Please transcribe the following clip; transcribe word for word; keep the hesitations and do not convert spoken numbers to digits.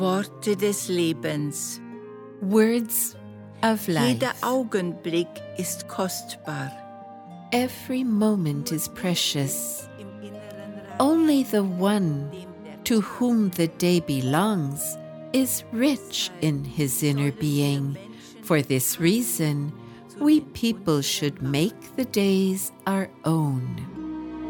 Worte des Lebens. Words of life. Jeder Augenblick ist kostbar. Every moment is precious. Only the one to whom the day belongs is rich in his inner being. For this reason, we people should make the days our own.